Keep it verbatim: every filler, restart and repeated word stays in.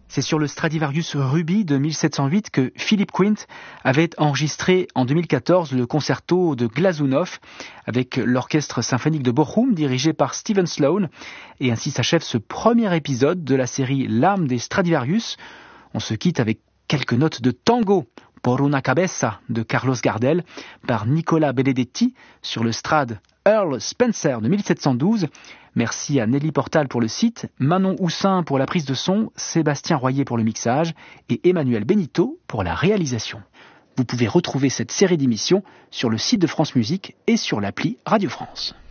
C'est sur le Stradivarius Ruby de mille sept cent huit que Philippe Quint avait enregistré en deux mille quatorze le concerto de Glazunov avec l'orchestre symphonique de Bochum dirigé par Steven Sloan. Et ainsi s'achève ce premier épisode de la série L'âme des Stradivarius. On se quitte avec quelques notes de tango, Por una cabeza de Carlos Gardel, par Nicola Benedetti sur le Strad Earl Spencer de mille sept cent douze. Merci à Nelly Portal pour le site, Manon Houssin pour la prise de son, Sébastien Royer pour le mixage et Emmanuel Benito pour la réalisation. Vous pouvez retrouver cette série d'émissions sur le site de France Musique et sur l'appli Radio France.